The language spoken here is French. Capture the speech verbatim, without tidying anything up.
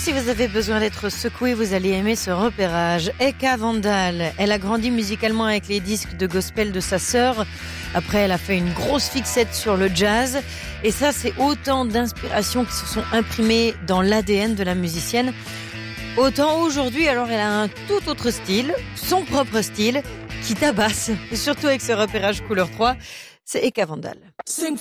si vous avez besoin d'être secoué, vous allez aimer ce repérage. Eka Vandal, elle a grandi musicalement avec les disques de gospel de sa sœur. Après, elle a fait une grosse fixette sur le jazz. Et ça, c'est autant d'inspirations qui se sont imprimées dans l'A D N de la musicienne. Autant aujourd'hui, alors elle a un tout autre style, son propre style, qui tabasse. Et surtout avec ce repérage couleur trois, c'est Eka Vandal. Sing